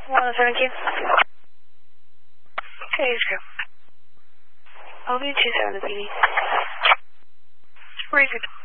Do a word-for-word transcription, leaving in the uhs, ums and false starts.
one oh seven Q. Okay, it's true. O B two seven to P D. Recruit.